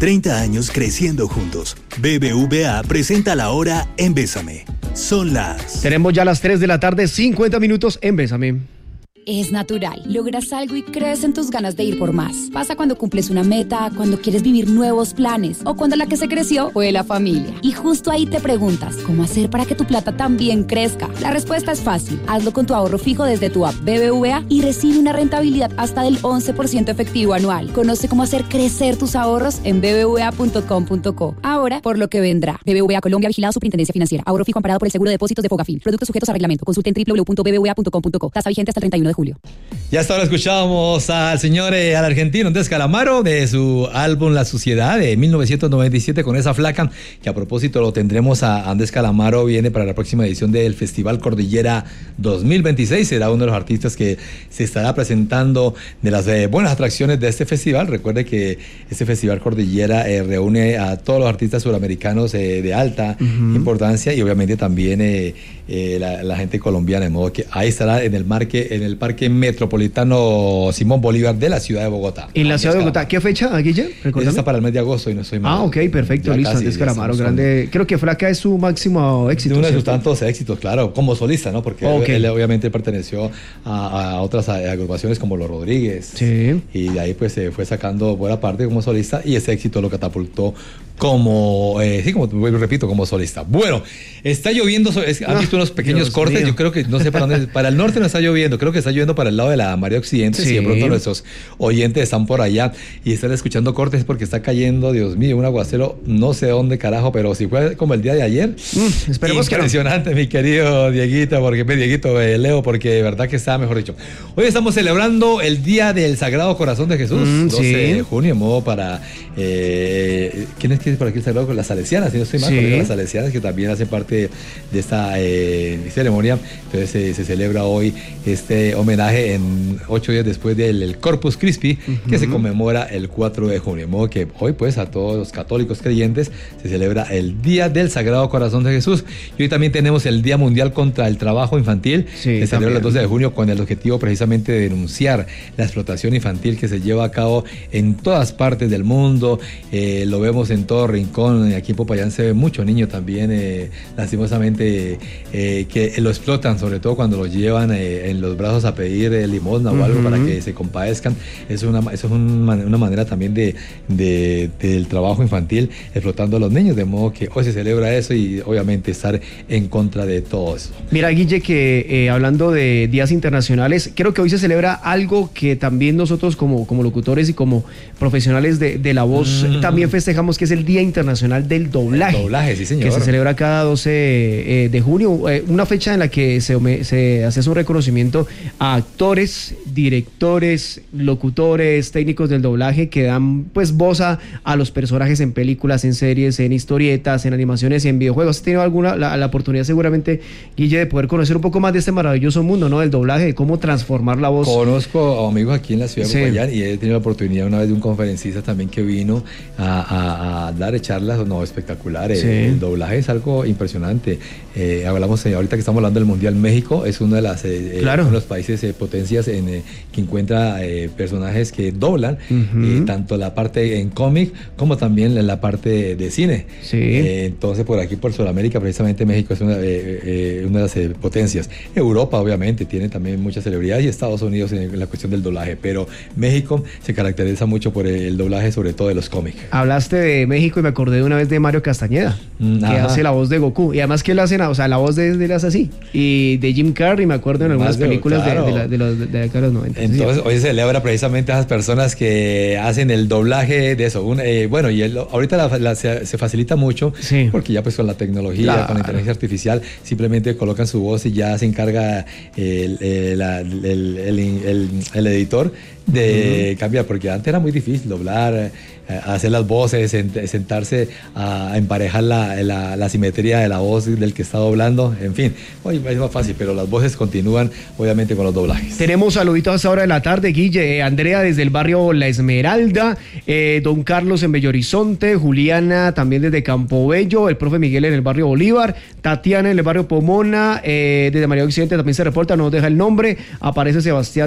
30 años creciendo juntos. BBVA presenta la hora en Bésame. Son las... Tenemos ya las 3 de la tarde, 50 minutos en Bésame. Es natural. Logras algo y crees en tus ganas de ir por más. Pasa cuando cumples una meta, cuando quieres vivir nuevos planes o cuando la que se creció fue la familia. Y justo ahí te preguntas, ¿cómo hacer para que tu plata también crezca? La respuesta es fácil. Hazlo con tu ahorro fijo desde tu app BBVA y recibe una rentabilidad hasta del 11% efectivo anual. Conoce cómo hacer crecer tus ahorros en bbva.com.co. Ahora, por lo que vendrá. BBVA Colombia, vigilado Superintendencia Financiera. Ahorro fijo amparado por el seguro de depósitos de Fogafín. Productos sujetos a reglamento. Consulte en www.bbva.com.co. Tasa vigente hasta el 31 de julio. Ya hasta ahora escuchábamos al señor, al argentino Andrés Calamaro, de su álbum La Suciedad de 1997, con esa flaca, que a propósito lo tendremos a Andrés Calamaro, viene para la próxima edición del Festival Cordillera 2026, será uno de los artistas que se estará presentando de las buenas atracciones de este festival. Recuerde que este Festival Cordillera reúne a todos los artistas suramericanos de alta importancia y obviamente también la gente colombiana, de modo que ahí estará en el Parque Metropolitano Simón Bolívar de la ciudad de Bogotá. En la ciudad de Bogotá. ¿Qué fecha, Guille? Esa está para el mes de agosto y no soy mal. Ah, ok, perfecto, ya listo. Andrés Calamaro, grande. Creo que Flaca es su máximo éxito. Uno de sus tantos éxitos, claro, como solista, ¿no? Porque él obviamente perteneció a otras agrupaciones como Los Rodríguez. Sí. Y de ahí pues se fue sacando buena parte como solista y ese éxito lo catapultó como repito, como solista. Bueno, está lloviendo, han visto unos pequeños cortes, mío. Yo creo que, no sé para dónde, para el norte no está lloviendo, creo que está lloviendo para el lado de la María Occidente, si de pronto nuestros oyentes están por allá y están escuchando cortes porque está cayendo, Dios mío, un aguacero, no sé dónde carajo, pero si fue como el día de ayer, esperemos impresionante, que no. Mi querido Dieguito, Leo, porque de verdad que está, mejor dicho. Hoy estamos celebrando el Día del Sagrado Corazón de Jesús, 12 de junio, modo para, ¿quién es que por aquí el Sagrado? Las Salesianas, si no estoy mal, las Salesianas, que también hacen parte de esta ceremonia. Entonces se celebra hoy este homenaje en 8 días después del Corpus Christi, que se conmemora el 4 de junio. De modo que hoy, pues, a todos los católicos creyentes se celebra el Día del Sagrado Corazón de Jesús. Y hoy también tenemos el Día Mundial contra el Trabajo Infantil, que se celebra el 12 de junio con el objetivo precisamente de denunciar la explotación infantil que se lleva a cabo en todas partes del mundo. Lo vemos en todo rincón. Aquí en Popayán se ve mucho niño también, lastimosamente, que lo explotan, sobre todo cuando los llevan en los brazos a pedir limosna o algo para que se compadezcan. Eso es una manera también del trabajo infantil, explotando a los niños, de modo que hoy se celebra eso y obviamente estar en contra de todo eso. Mira, Guille, que hablando de días internacionales, creo que hoy se celebra algo que también nosotros como locutores y como profesionales de la voz también festejamos, que es el Día Internacional del Doblaje. El doblaje, sí señor. Que se celebra cada 12 de junio, una fecha en la que se hace un reconocimiento a actores, directores, locutores, técnicos del doblaje que dan pues voz a los personajes en películas, en series, en historietas, en animaciones y en videojuegos. ¿Has tenido la oportunidad seguramente, Guille, de poder conocer un poco más de este maravilloso mundo, ¿no? Del doblaje, de cómo transformar la voz? Conozco a amigos aquí en la ciudad de Popayán y he tenido la oportunidad una vez de un conferencista también que vino a dar charlas, espectacular. El doblaje es algo impresionante. Hablamos ahorita que estamos hablando del Mundial. México es uno de los países potencias que encuentra personajes que doblan tanto la parte en cómic como también la parte de cine. Entonces por aquí por Sudamérica precisamente México es una de las potencias. Europa obviamente tiene también muchas celebridades y Estados Unidos en la cuestión del doblaje, pero México se caracteriza mucho por el doblaje, sobre todo de los cómics. Hablaste de México y me acordé de una vez de Mario Castañeda, que hace la voz de Goku, y además que él hace, la voz de él es así, y de Jim Carrey, me acuerdo en algunas películas de los 90. Entonces hoy se celebra precisamente a esas personas que hacen el doblaje de eso. Ahorita se facilita mucho porque ya pues con la tecnología, con la inteligencia artificial, simplemente colocan su voz y ya se encarga el editor de cambiar, porque antes era muy difícil doblar, hacer las voces, sentarse a emparejar la simetría de la voz del que está doblando, en fin, hoy es más fácil, pero las voces continúan obviamente con los doblajes. Tenemos saluditos a esta hora de la tarde, Guille. Andrea desde el barrio La Esmeralda, don Carlos en Bello Horizonte, Juliana también desde Campo Bello, el profe Miguel en el barrio Bolívar, Tatiana en el barrio Pomona, desde María Occidente también se reporta, no nos deja el nombre, aparece Sebastián